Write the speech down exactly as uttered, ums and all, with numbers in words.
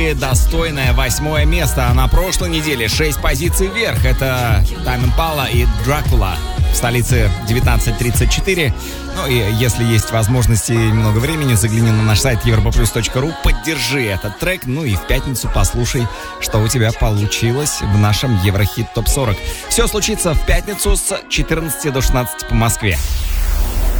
Достойное восьмое место. А на прошлой неделе шесть позиций вверх. Это Тайм Импала и Дракула. В столице девятнадцать тридцать четыре. Ну и если есть возможности и немного времени, загляни на наш сайт европаплюс точка ру, поддержи этот трек. Ну и в пятницу послушай, что у тебя получилось в нашем Еврохит топ сорок. Все случится в пятницу с четырнадцати до шестнадцати по Москве.